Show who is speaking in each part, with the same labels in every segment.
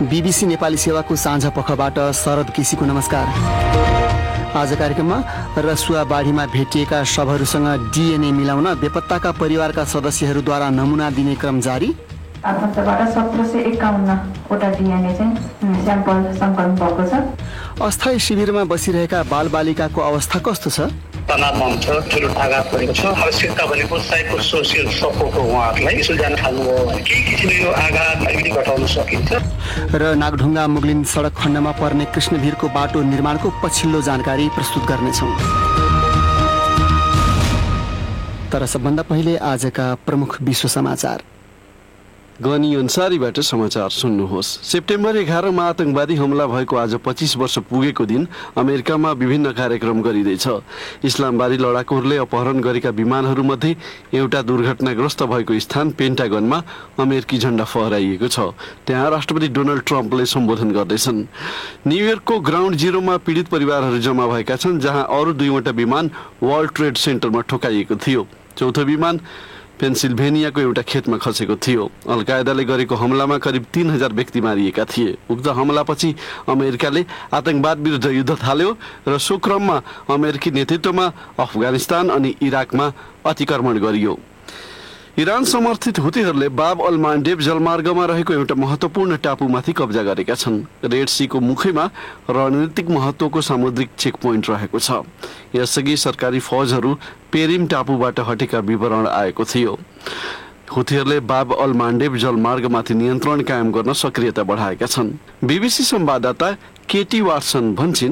Speaker 1: BBC Nepali सेवाको साँझ पखबाट शरद केसीको नमस्कार। आज कार्यक्रममा रसुवा बाढीमा भेटिएका शवहरूसँग डिएनए मिलाउन बेपत्ताका परिवारका सदस्यहरूद्वारा नमुना दिने क्रम जारी।
Speaker 2: आत्महत्याबाट 1751 वटा डिएनए चाहिँ स्याम्पल सङ्कलन भएको छ।
Speaker 1: अस्थायी शिविरमा बसिरहेका बालबालिकाको अवस्था कस्तो छ?
Speaker 3: तनावमा हुन्छ, ठुलो आघात परेको छ। आवश्यकता भनेको साइको सोसियल सपोर्ट हो। उहाँहरूलाई स्कुल जान थाल्नुभयो भने केही किसिमको आघात अलिकति घटाउन सकिन्छ। र
Speaker 1: नागढुङ्गा मुगलिन सडक खण्डमा पर्ने कृष्णभिरको बाटो निर्माणको पछिल्लो जानकारी प्रस्तुत गर्नेछौँ। तर सबभन्दा पहिले आजका प्रमुख विश्व समाचार।
Speaker 4: गनी अन्सारीबाट समाचार सुन्नुहोस्। सेप्टेम्बर 11 मा आतंकवादी हमला भएको आज 25 वर्ष पुगेको दिन अमेरिकामा विभिन्न कार्यक्रम गरिँदैछ। इस्लामवादी लडाकुहरूले अपहरण गरेका विमानहरूमध्ये एउटा दुर्घटनाग्रस्त भएको स्थान पेन्टागनमा अमेरिकी झण्डा फहराइएको छ। त्यहाँ राष्ट्रपति डोनाल्ड ट्रम्पले सम्बोधन गर्दैछन्। न्युयोर्कको ग्राउन्ड जिरोमा पीडित परिवारहरू जम्मा भएका छन्, जहाँ अरू दुईवटा विमान वर्ल्ड ट्रेड सेन्टरमा ठोकाइएको थियो। चौथो विमान पेन्सिल्भेनियाको एउटा खेतमा खसेको थियो। अल कायदाले गरेको हमलामा करिब 3000 व्यक्ति मारिएका थिए। उक्त हमलापछि अमेरिकाले आतंकवाद विरुद्ध युद्ध थाल्यो र सो क्रममा अमेरिकी नेतृत्वमा अफगानिस्तान अनि इराकमा अतिक्रमण गरियो। इरान समर्थित हुतीहरूले बाब अल मान्डेब जलमार्गमा रहेको एउटा महत्वपूर्ण टापुमाथि कब्जा गरेका छन्। रेड सीको मुखैमा रणनीतिक महत्वको सामुद्रिक चेक पोइन्ट रहेको छ। यसअघि सरकारी फौजहरू पेरिम टापुबाट हटेका विवरण आएको थियो। हुतीहरूले बाब अल मान्डेब जलमार्गमाथि नियन्त्रण कायम गर्न सक्रियता बढाएका छन्। बीबीसी संवाददाता केटी वाटसन भन्छन्,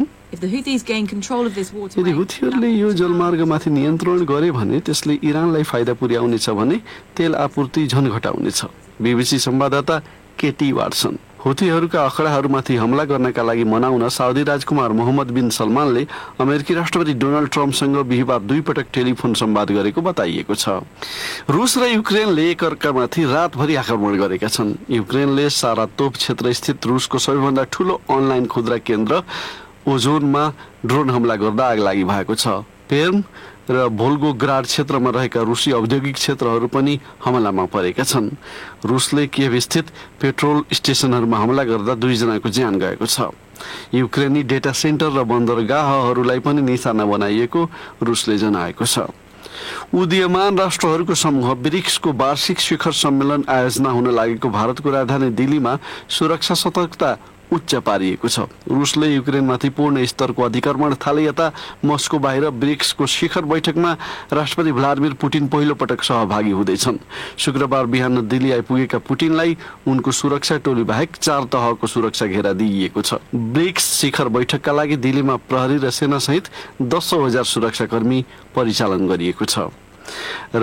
Speaker 4: यदि हुतीहरूले यो जलमार्गमाथि नियन्त्रण गरे भने त्यसले इरानलाई फाइदा पुर्याउनेछ भने तेल आपूर्ति झन घटाउनेछ। बीबीसी संवाददाता केटी वाटसन। हुतीहरूका अखडाहरूमाथि हमला गर्नका लागि मनाउन साउदी राजकुमार मोहम्मद बिन सलमानले अमेरिकी राष्ट्रपति डोनाल्ड ट्रम्पसँग बिहिबार 2 पटक टेलिफोन संवाद गरेको बताइएको छ। रुस र युक्रेनले एकअर्कामाथि रातभरि आक्रमण गरेका छन्। युक्रेनले सारा तोप क्षेत्र स्थित रुसको सबैभन्दा ठूलो अनलाइन खुद्रा केन्द्र ओजोनमा ड्रोन हमला गर्दा आगलागी भएको छ। पेर्म र भोल्गोग्राड क्षेत्रमा रहेका रुसी औद्योगिक क्षेत्रहरू पनि हमलामा परेका छन्। रुसले कियभ स्थित पेट्रोल स्टेशनहरूमा हमला गर्दा 2 जनाको ज्यान गएको छ। युक्रेनी डेटा सेन्टर र बन्दरगाहहरूलाई पनि निशाना बनाइएको रुसले जनाएको छ। उदीयमान राष्ट्रहरूको समूह ब्रिक्सको वार्षिक शिखर सम्मेलन आयोजना हुन लागेको भारतको राजधानी दिल्लीमा सुरक्षा सतर्कता उच्च पारिएको छ। रुसले युक्रेनमाथि पूर्ण स्तरको अतिक्रमण थाले यता मस्को बाहिर ब्रिक्सको शिखर बैठकमा राष्ट्रपति भ्लादिमिर पुटिन पहिलो पटक सहभागी हुँदैछन्। शुक्रबार बिहान दिल्ली आइपुगेका पुटिनलाई उनको सुरक्षा टोली बाहेक 4 तहको सुरक्षा घेरा दिइएको छ। ब्रिक्स शिखर बैठकका लागि दिल्लीमा प्रहरी र सेना सहित 10,000 सुरक्षाकर्मी परिचालन गरिएको छ।